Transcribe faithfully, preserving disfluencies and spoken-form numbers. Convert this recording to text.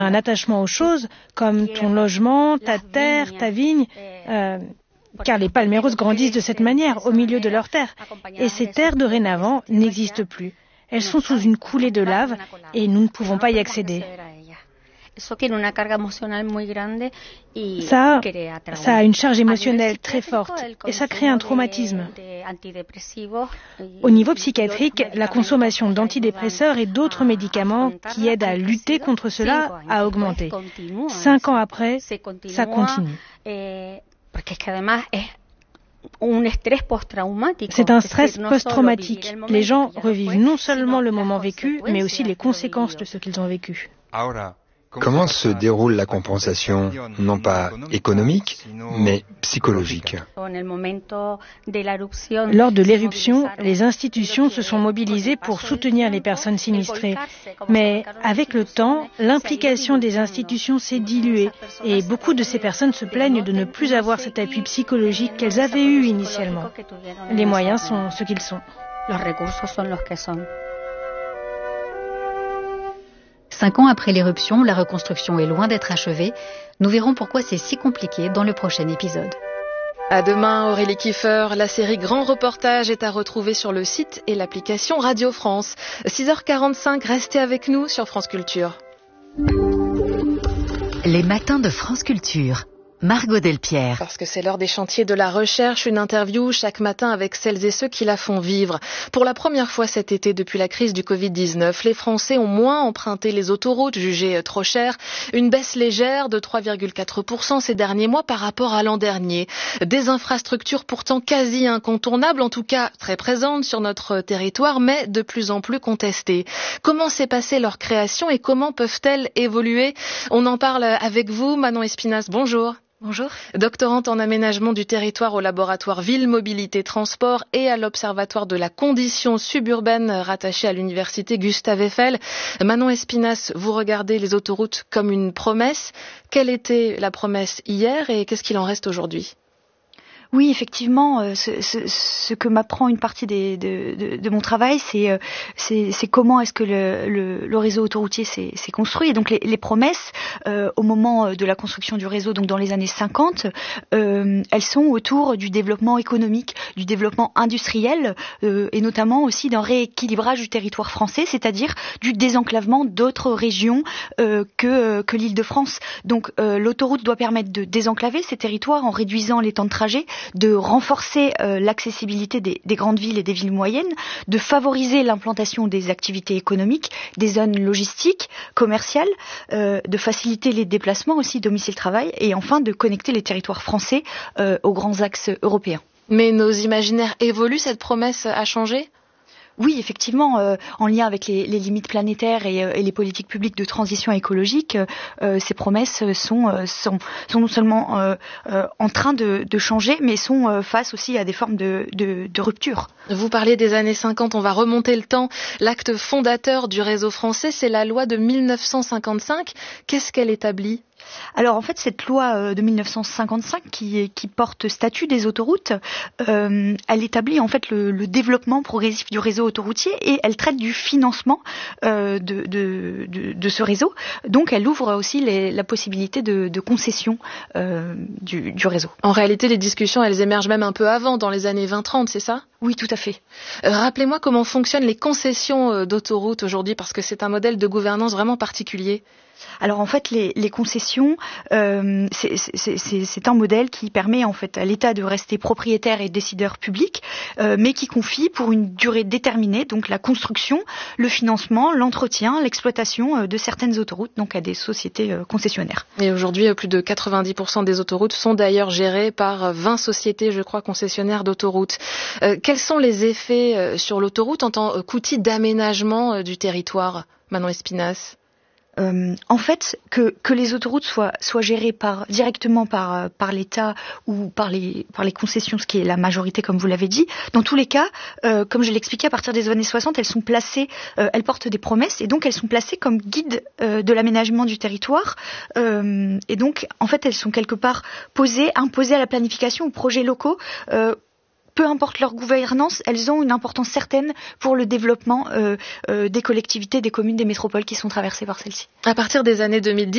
un attachement aux choses comme ton logement, ta terre, ta vigne, euh, car les palmeiros grandissent de cette manière au milieu de leurs terres. Et ces terres dorénavant n'existent plus. Elles sont sous une coulée de lave et nous ne pouvons pas y accéder. Ça, ça a une charge émotionnelle très forte et ça crée un traumatisme. Au niveau psychiatrique, la consommation d'antidépresseurs et d'autres médicaments qui aident à lutter contre cela a augmenté. Cinq ans après, ça continue. C'est un stress post-traumatique. Les gens revivent non seulement le moment vécu, mais aussi les conséquences de ce qu'ils ont vécu. Comment se déroule la compensation, non pas économique, mais psychologique? Lors de l'éruption, les institutions se sont mobilisées pour soutenir les personnes sinistrées. Mais avec le temps, l'implication des institutions s'est diluée et beaucoup de ces personnes se plaignent de ne plus avoir cet appui psychologique qu'elles avaient eu initialement. Les moyens sont ce qu'ils sont. Cinq ans après l'éruption, la reconstruction est loin d'être achevée. Nous verrons pourquoi c'est si compliqué dans le prochain épisode. À demain, Aurélie Kiefer. La série Grand Reportage est à retrouver sur le site et l'application Radio France. six heures quarante-cinq, restez avec nous sur France Culture. Les matins de France Culture. Margot Delpierre. Parce que c'est l'heure des chantiers de la recherche, une interview chaque matin avec celles et ceux qui la font vivre. Pour la première fois cet été depuis la crise du covid dix-neuf, les Français ont moins emprunté les autoroutes jugées trop chères. Une baisse légère de trois virgule quatre pour cent ces derniers mois par rapport à l'an dernier. Des infrastructures pourtant quasi incontournables, en tout cas très présentes sur notre territoire, mais de plus en plus contestées. Comment s'est passée leur création et comment peuvent-elles évoluer? On en parle avec vous, Manon Espinasse. Bonjour. Bonjour. Doctorante en aménagement du territoire au laboratoire Ville, Mobilité, Transport et à l'Observatoire de la condition suburbaine rattaché à l'université Gustave Eiffel. Manon Espinasse, vous regardez les autoroutes comme une promesse. Quelle était la promesse hier et qu'est-ce qu'il en reste aujourd'hui ? Oui, effectivement, euh, ce, ce, ce que m'apprend une partie des, de, de, de mon travail, c'est, euh, c'est, c'est comment est-ce que le, le, le réseau autoroutier s'est, s'est construit. Et donc les, les promesses, euh, au moment de la construction du réseau, donc dans les années cinquante, euh, elles sont autour du développement économique, du développement industriel, euh, et notamment aussi d'un rééquilibrage du territoire français, c'est-à-dire du désenclavement d'autres régions euh, que, que l'Île-de-France. Donc euh, l'autoroute doit permettre de désenclaver ces territoires en réduisant les temps de trajet, de renforcer euh, l'accessibilité des, des grandes villes et des villes moyennes, de favoriser l'implantation des activités économiques, des zones logistiques, commerciales, euh, de faciliter les déplacements aussi, domicile-travail, et enfin de connecter les territoires français euh, aux grands axes européens. Mais nos imaginaires évoluent, cette promesse a changé ? Oui, effectivement, euh, en lien avec les, les limites planétaires et, euh, et les politiques publiques de transition écologique, euh, ces promesses sont, euh, sont, sont non seulement euh, euh, en train de, de changer, mais sont euh, face aussi à des formes de, de, de rupture. Vous parlez des années cinquante, on va remonter le temps. L'acte fondateur du réseau français, c'est la loi de mille neuf cent cinquante-cinq. Qu'est-ce qu'elle établit ? Alors en fait, cette loi de mille neuf cent cinquante-cinq qui, qui porte statut des autoroutes, euh, elle établit en fait le, le développement progressif du réseau autoroutier et elle traite du financement euh, de, de, de, de ce réseau. Donc elle ouvre aussi les, la possibilité de, de concession euh, du, du réseau. En réalité, les discussions, elles émergent même un peu avant, dans les années vingt trente, c'est ça ? Oui, tout à fait. Euh, rappelez-moi comment fonctionnent les concessions euh, d'autoroutes aujourd'hui, parce que c'est un modèle de gouvernance vraiment particulier. Alors en fait, les, les concessions, euh, c'est, c'est, c'est, c'est un modèle qui permet en fait à l'État de rester propriétaire et décideur public, euh, mais qui confie pour une durée déterminée donc la construction, le financement, l'entretien, l'exploitation de certaines autoroutes, donc à des sociétés euh, concessionnaires. Et aujourd'hui, plus de quatre-vingt-dix pour cent des autoroutes sont d'ailleurs gérées par vingt sociétés, je crois, concessionnaires d'autoroutes. Euh, quels sont les effets sur l'autoroute en tant qu'outil d'aménagement du territoire, Manon Espinasse ? Euh, en fait, que, que les autoroutes soient, soient gérées par, directement par, par l'État ou par les, par les concessions, ce qui est la majorité, comme vous l'avez dit, dans tous les cas, euh, comme je l'expliquais, à partir des années soixante, elles sont placées, euh, elles portent des promesses et donc elles sont placées comme guides euh, de l'aménagement du territoire. Euh, et donc, en fait, elles sont quelque part posées, imposées à la planification, aux projets locaux. Euh, Peu importe leur gouvernance, elles ont une importance certaine pour le développement euh, euh, des collectivités, des communes, des métropoles qui sont traversées par celles-ci. À partir des années deux mille dix,